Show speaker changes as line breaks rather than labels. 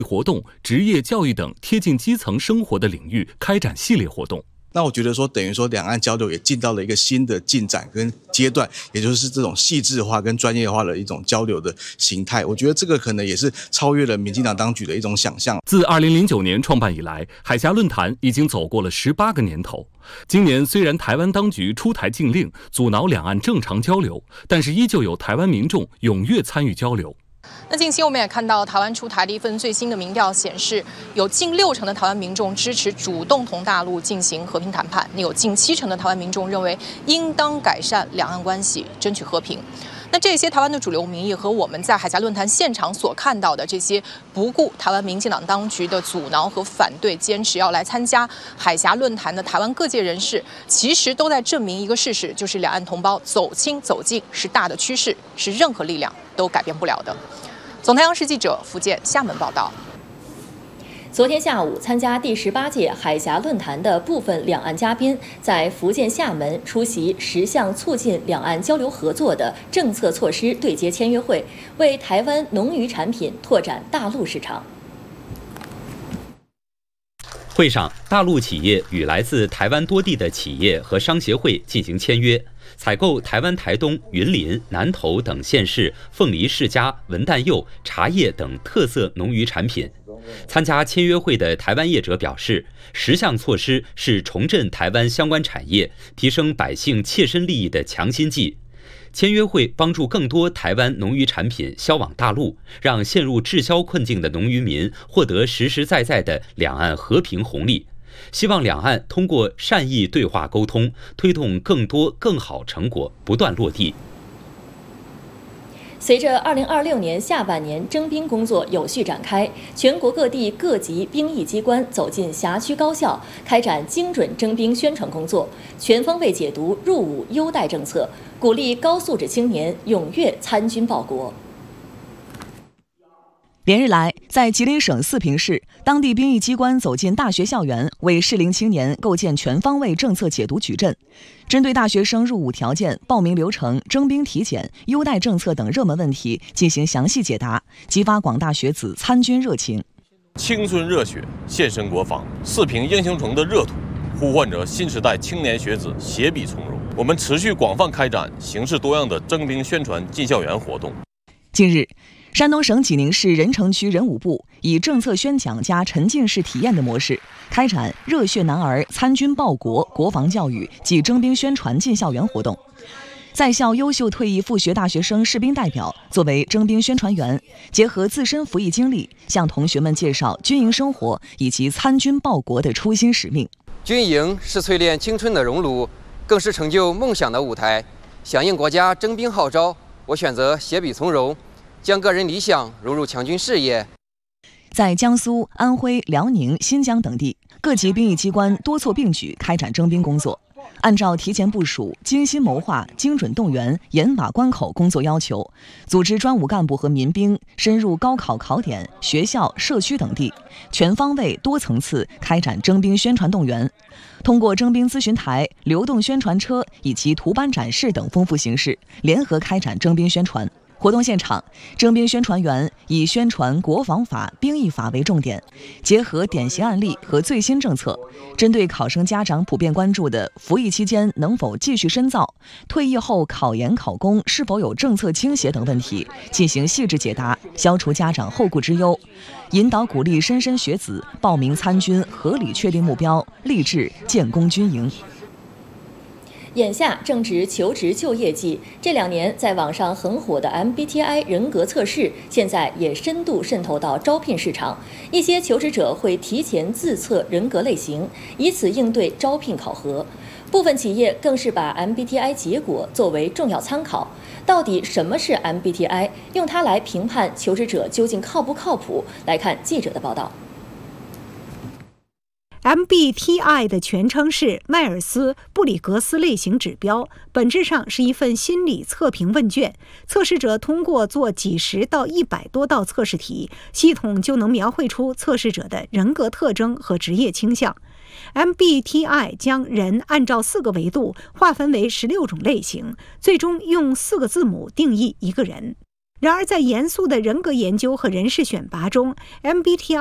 活动、职业教育等贴近基层生活的领域开展系列活动。
那我觉得说，等于说两岸交流也进到了一个新的进展跟阶段，也就是这种细致化跟专业化的一种交流的形态。我觉得这个可能也是超越了民进党当局的一种想象。
自2009年创办以来，海峡论坛已经走过了18个年头。今年虽然台湾当局出台禁令，阻挠两岸正常交流，但是依旧有台湾民众踊跃参与交流。
那近期我们也看到，台湾出台的一份最新的民调显示，有近60%的台湾民众支持主动同大陆进行和平谈判，那有近70%的台湾民众认为应当改善两岸关系，争取和平。那这些台湾的主流民意和我们在海峡论坛现场所看到的这些不顾台湾民进党当局的阻挠和反对，坚持要来参加海峡论坛的台湾各界人士，其实都在证明一个事实，就是两岸同胞走亲走近是大的趋势，是任何力量都改变不了的。总台央视记者福建厦门报道。
昨天下午，参加第18届海峡论坛的部分两岸嘉宾在福建厦门出席10项促进两岸交流合作的政策措施对接签约会，为台湾农渔产品拓展大陆市场。
会上，大陆企业与来自台湾多地的企业和商协会进行签约，采购台湾台东、云林、南投等县市凤梨世家、文旦柚、茶叶等特色农渔产品。参加签约会的台湾业者表示，10项措施是重振台湾相关产业、提升百姓切身利益的强心剂。签约会帮助更多台湾农渔产品销往大陆，让陷入滞销困境的农渔民获得实实在在的两岸和平红利。希望两岸通过善意对话沟通，推动更多更好成果不断落地。
随着2026年下半年征兵工作有序展开，全国各地各级兵役机关走进辖区高校，开展精准征兵宣传工作，全方位解读入伍优待政策，鼓励高素质青年踊跃参军报国。
连日来，在吉林省四平市，当地兵役机关走进大学校园，为适龄青年构建全方位政策解读矩阵，针对大学生入伍条件、报名流程、征兵体检、优待政策等热门问题进行详细解答，激发广大学子参军热情。
青春热血，献身国防，四平英雄城的热土，呼唤着新时代青年学子携笔从戎。我们持续广泛开展形式多样的征兵宣传进校园活动。
近日，山东省济宁市任城区人武部以政策宣讲加沉浸式体验的模式，开展热血男儿参军报国、国防教育及征兵宣传进校园活动。在校优秀退役复学大学生士兵代表作为征兵宣传员，结合自身服役经历，向同学们介绍军营生活以及参军报国的初心使命。
军营是淬炼青春的熔炉，更是成就梦想的舞台。响应国家征兵号召，我选择携笔从戎，将个人理想融入强军事业。
在江苏、安徽、辽宁、新疆等地，各级兵役机关多措并举开展征兵工作，按照提前部署、精心谋划、精准动员、严把关口工作要求，组织专武干部和民兵深入高考考点、学校、社区等地，全方位、多层次开展征兵宣传动员。通过征兵咨询台、流动宣传车以及图班展示等丰富形式，联合开展征兵宣传。活动现场，征兵宣传员以宣传国防法、兵役法为重点，结合典型案例和最新政策，针对考生家长普遍关注的服役期间能否继续深造、退役后考研考公是否有政策倾斜等问题进行细致解答，消除家长后顾之忧，引导鼓励莘莘学子报名参军，合理确定目标，立志建功军营。
眼下正值求职就业季，这2年在网上很火的 MBTI 人格测试，现在也深度渗透到招聘市场。一些求职者会提前自测人格类型，以此应对招聘考核。部分企业更是把 MBTI 结果作为重要参考。到底什么是 MBTI？ 用它来评判求职者究竟靠不靠谱？来看记者的报道。
MBTI 的全称是迈尔斯布里格斯类型指标，本质上是一份心理测评问卷。测试者通过做几十到100多道测试题，系统就能描绘出测试者的人格特征和职业倾向。MBTI 将人按照4个维度划分为16种类型，最终用4个字母定义一个人。 然而，在严肃的人格研究和人事选拔中 ，MBTI